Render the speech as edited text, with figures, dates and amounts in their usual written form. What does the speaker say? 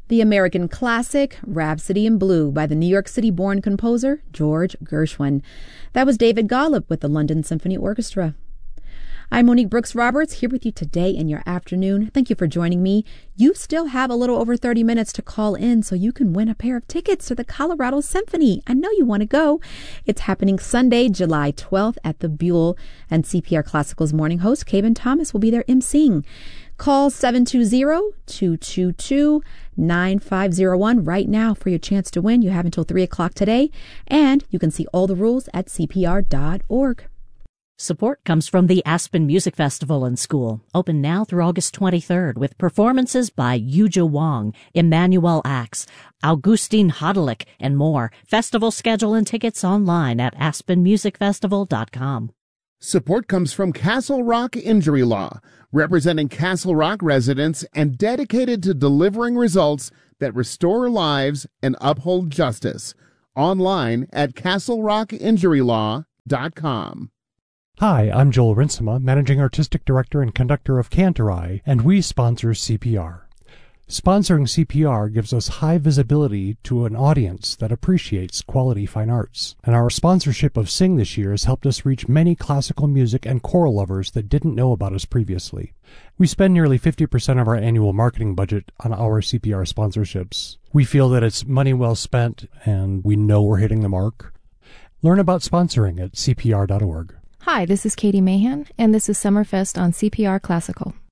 The American classic, Rhapsody in Blue, by the New York City-born composer George Gershwin. That was David Golub with the London Symphony Orchestra. I'm Monique Brooks-Roberts, here with you today in your afternoon. Thank you for joining me. You still have a little over 30 minutes to call in so you can win a pair of tickets to the Colorado Symphony. I know you want to go. It's happening Sunday, July 12th at the Buell, and CPR Classical's morning host, Kaven Thomas, will be there emceeing. Call 720-222-9501 right now for your chance to win. You have until 3 o'clock today, and you can see all the rules at CPR.org. Support comes from the Aspen Music Festival and School, open now through August 23rd, with performances by Yuja Wong, Emmanuel Axe, Augustine Hodelick, and more. Festival schedule and tickets online at aspenmusicfestival.com. Support comes from Castle Rock Injury Law, representing Castle Rock residents and dedicated to delivering results that restore lives and uphold justice. Online at castlerockinjurylaw.com. Hi, I'm Joel Rinsema, Managing Artistic Director and Conductor of Cantorai, and we sponsor CPR. Sponsoring CPR gives us high visibility to an audience that appreciates quality fine arts. And our sponsorship of Sing this year has helped us reach many classical music and choral lovers that didn't know about us previously. We spend nearly 50% of our annual marketing budget on our CPR sponsorships. We feel that it's money well spent, and we know we're hitting the mark. Learn about sponsoring at CPR.org. Hi, this is Katie Mahan, and this is Summerfest on CPR Classical.